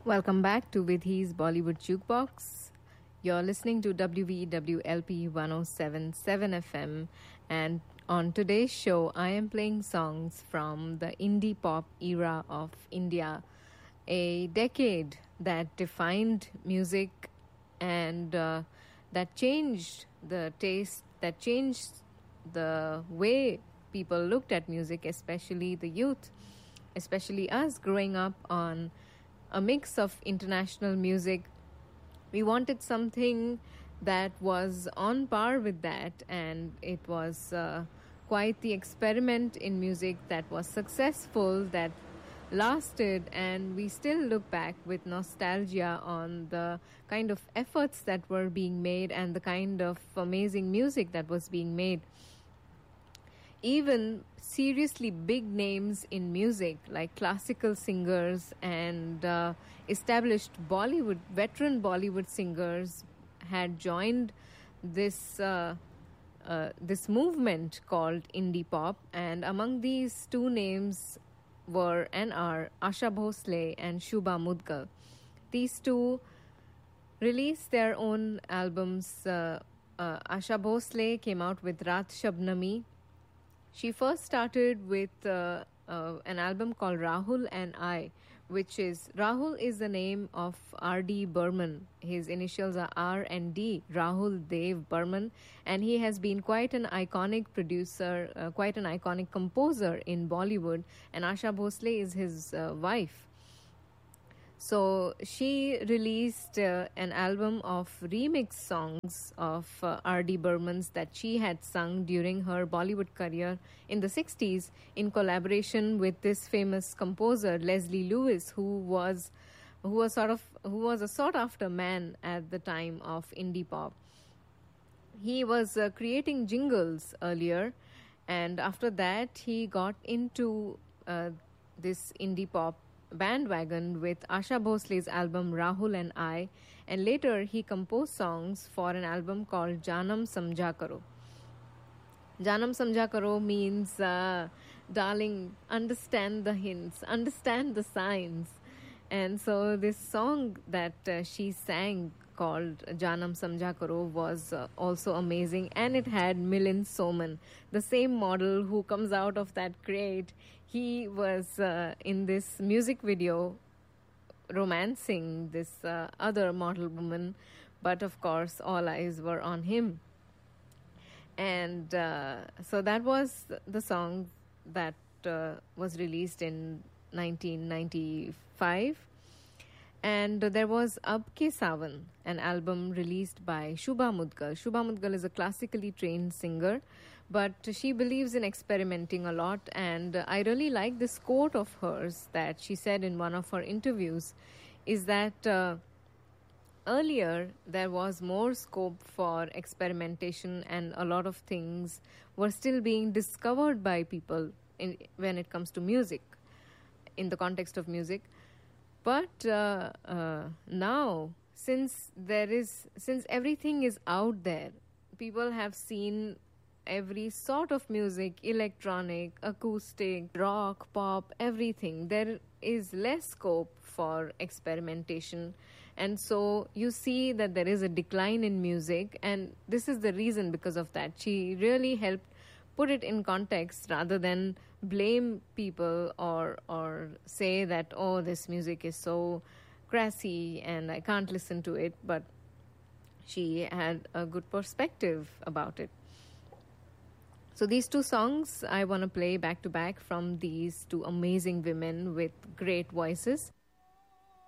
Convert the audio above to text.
Welcome back to Vidhi's Bollywood Jukebox. You're listening to WVWLP 1077 FM, and on today's show, I am playing songs from the indie pop era of India, a decade that defined music and that changed the taste, that changed the way people looked at music, especially the youth, especially us growing up on a mix of international music. We wanted something that was on par with that, and it was quite the experiment in music that was successful, that lasted, and we still look back with nostalgia on the kind of efforts that were being made and the kind of amazing music that was being made. Even seriously big names in music like classical singers and established veteran Bollywood singers had joined this this movement called indie pop, and among these two names were and are Asha Bhosle and Shubha Mudgal. These two released their own albums. Asha Bhosle came out with Raat Shabnami. She first started with an album called Rahul and I, which is Rahul is the name of R.D. Burman. His initials are R and D, Rahul Dev Burman, and he has been quite an iconic producer, quite an iconic composer in Bollywood, and Asha Bhosle is his wife. So she released an album of remix songs of R.D. Burman's that she had sung during her Bollywood career in the 60s in collaboration with this famous composer Leslie Lewis, who was a sought after man at the time of indie pop. He was creating jingles earlier, and after that he got into this indie pop bandwagon with Asha Bhosle's album Rahul and I, and later he composed songs for an album called Janam Samjha Karo. Janam Samjha Karo means, darling, understand the hints, understand the signs. And so this song that she sang called Janam Samjha Karo was also amazing, and it had Milind Soman, the same model who comes out of that crate. He was in this music video romancing this other model woman, but of course all eyes were on him. And so that was the song that was released in 1995. And there was Ab Ke Sawan, an album released by Shubha Mudgal. Shubha Mudgal is a classically trained singer, but she believes in experimenting a lot. And I really like this quote of hers that she said in one of her interviews, is that earlier there was more scope for experimentation, and a lot of things were still being discovered by people when it comes to music, in the context of music. But now, since everything is out there, people have seen every sort of music, electronic, acoustic, rock, pop, everything. There is less scope for experimentation. And so you see that there is a decline in music, and this is the reason because of that. She really helped put it in context rather than blame people or say that, oh, this music is so crassy and I can't listen to it. But she had a good perspective about it. So these two songs I want to play back to back from these two amazing women with great voices.